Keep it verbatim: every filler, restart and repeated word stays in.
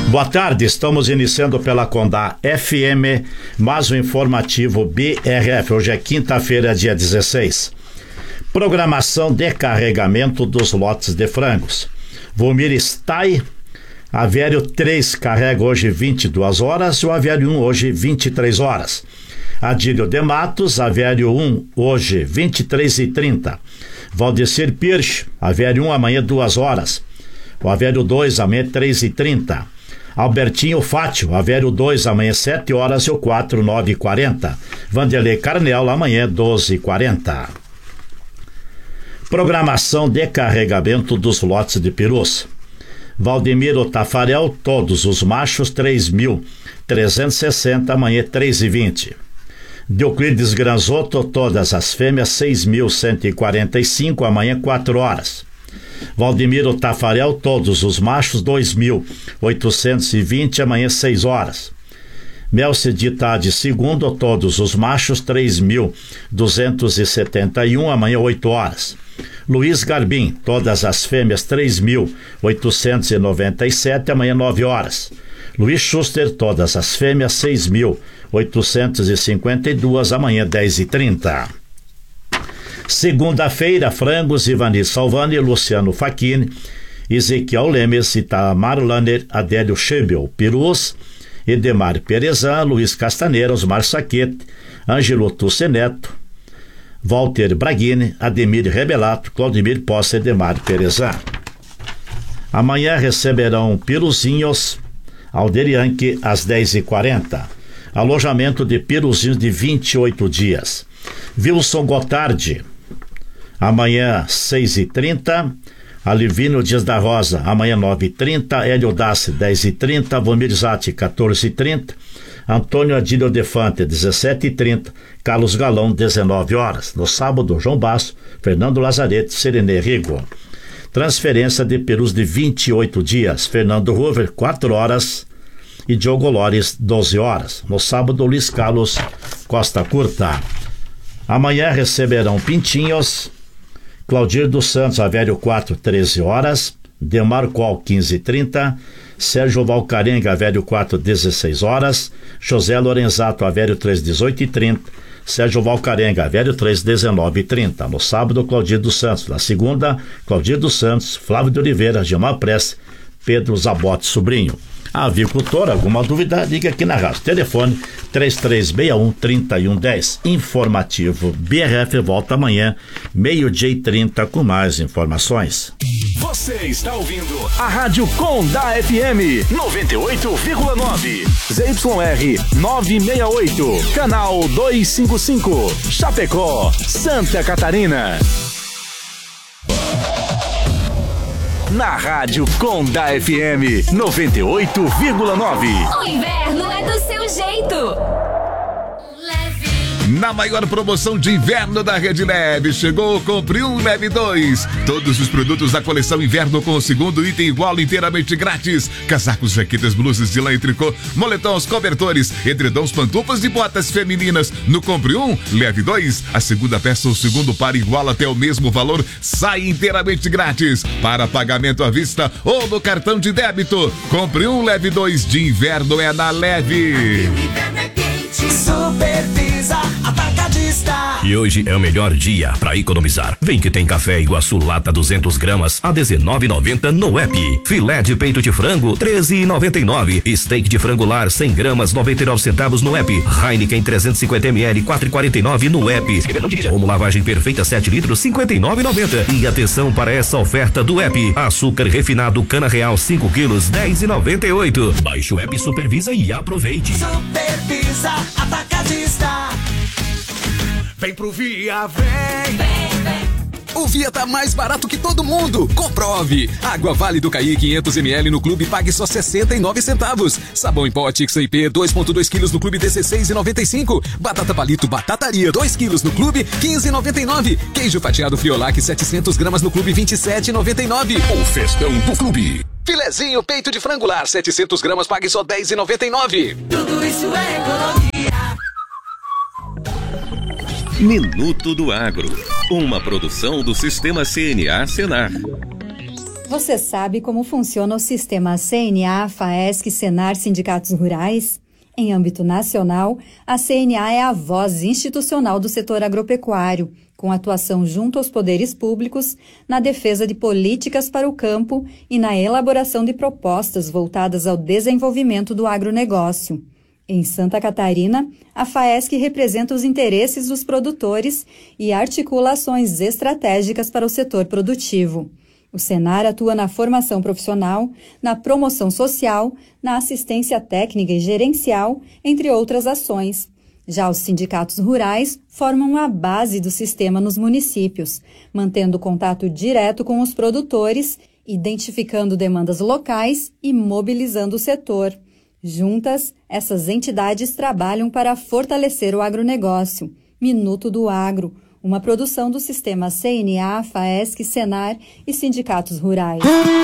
Boa tarde, estamos iniciando pela Condá F M, mais um informativo B R F. Hoje é quinta-feira, dia dezesseis. Programação de carregamento dos lotes de frangos. Vomir Stai, Avério três carrega hoje vinte e duas horas e o Avério um hoje vinte e três horas. Adílio de Matos, Avério um hoje vinte e três e trinta. Valdecir Pirch, Avério um amanhã duas horas. O Avério dois amanhã três e trinta. Albertinho Fátio, Avério dois amanhã sete horas e o quatro nove e quarenta. Vanderlei Carnel amanhã doze e quarenta. Programação de carregamento dos lotes de perus. Valdemiro Tafarel, todos os machos três mil trezentos e sessenta, amanhã três e vinte. Euclides Granzotto, todas as fêmeas seis mil cento e quarenta e cinco, amanhã quatro horas. Valdemiro Tafarel, todos os machos dois mil oitocentos e vinte, amanhã seis horas. Melce de Tade segundo, todos os machos três mil duzentos e setenta e um, amanhã oito horas. Luiz Garbim, todas as fêmeas três mil oitocentos e noventa e sete, amanhã nove horas. Luiz Schuster, todas as fêmeas seis mil oitocentos e cinquenta e dois, amanhã dez e trinta. Segunda-feira, frangos, Ivani Salvani, Luciano Facchini, Ezequiel Lemes, Itamar Lanner, Adélio Schebel, perus, Edemar Perezan, Luiz Castaneira, Osmar Saquete, Ângelo Tusse Neto, Walter Braghini, Ademir Rebelato, Claudemir Posse, Edemar Perezan. Amanhã receberão peruzinhos Alderianque às dez e quarenta. Alojamento de peruzinhos de vinte e oito dias. Wilson Gotardi, amanhã seis e trinta. Alivino Dias da Rosa, amanhã nove e trinta. Hélio Dassi, dez e trinta. Vomir Zatti, quatorze e trinta. Antônio Adílio Defante, dezessete e trinta. Carlos Galão, dezenove horas. No sábado, João Basso, Fernando Lazarete, Serenê Rigo. Transferência de perus de vinte e oito dias. Fernando Rover, quatro horas. E Diogo Lores, doze horas. No sábado, Luiz Carlos Costa Curta. Amanhã receberão pintinhos. Claudir dos Santos, Avério quatro, treze horas. Demar Col, quinze e trinta. Sérgio Valcarenga, Avério quatro, dezesseis horas. José Lorenzato, Avério três, dezoito e trinta. Sérgio Valcarenga, Avério três, dezenove e trinta. No sábado, Claudir dos Santos. Na segunda, Claudir dos Santos, Flávio de Oliveira, Gilmar Prece, Pedro Zabote Sobrinho. A avicultor, alguma dúvida, liga aqui na rádio. Telefone três três seis um, três um um zero. Informativo B R F volta amanhã, meio-dia e trinta, com mais informações. Você está ouvindo a Rádio Condá F M noventa e oito vírgula nove. Z Y R novecentos e sessenta e oito. Canal duzentos e cinquenta e cinco. Chapecó, Santa Catarina. Na Rádio Condá F M noventa e oito vírgula nove. O inverno é do seu jeito. Leve. Na maior promoção de inverno da Rede Leve, chegou, compre um, leve dois. Todos os produtos da coleção inverno com o segundo item igual inteiramente grátis. Casacos, jaquetas, blusas de lã e tricô, moletons, cobertores, edredons, pantufas e botas femininas. No compre um, leve dois. A segunda peça ou segundo par igual até o mesmo valor sai inteiramente grátis. Para pagamento à vista ou no cartão de débito. Compre um, leve dois. De inverno é na Leve. Supervisa Atacadista. E hoje é o melhor dia para economizar. Vem que tem café Iguaçu lata duzentos gramas a dezenove e noventa no app. Filé de peito de frango treze e noventa e nove. Steak de frango lar cem gramas noventa e nove centavos no app. Heineken trezentos e cinquenta mililitros quatro e quarenta e nove no app. Como lavagem perfeita sete litros cinquenta e nove e noventa. E atenção para essa oferta do app. Açúcar refinado Cana Real cinco quilos dez e noventa e oito. Baixe o app, supervisa e aproveite. Supervisa Atacadista. Vem pro Via, vem. Vem, vem. O Via tá mais barato que todo mundo. Comprove. Água Vale do Caí quinhentos mililitros no clube, pague só sessenta e nove centavos. Sabão em pó Tix I P dois vírgula dois quilos no clube dezesseis e noventa e cinco. Batata palito Batataria dois quilos no clube quinze e noventa e nove. Queijo fatiado Friolac setecentos gramas no clube vinte e sete e noventa e nove. O festão do clube. Filezinho peito de frango lar setecentos gramas, pague só dez e noventa e nove. Tudo isso é economia. Minuto do Agro, uma produção do Sistema C N A Senar. Você sabe como funciona o sistema C N A, FAESC, Senar, Sindicatos Rurais? Em âmbito nacional, a C N A é a voz institucional do setor agropecuário, com atuação junto aos poderes públicos, na defesa de políticas para o campo e na elaboração de propostas voltadas ao desenvolvimento do agronegócio. Em Santa Catarina, a FAESC representa os interesses dos produtores e articula ações estratégicas para o setor produtivo. O Senar atua na formação profissional, na promoção social, na assistência técnica e gerencial, entre outras ações. Já os sindicatos rurais formam a base do sistema nos municípios, mantendo contato direto com os produtores, identificando demandas locais e mobilizando o setor. Juntas, essas entidades trabalham para fortalecer o agronegócio. Minuto do Agro, uma produção do sistema C N A, FAESC, Senar e sindicatos rurais.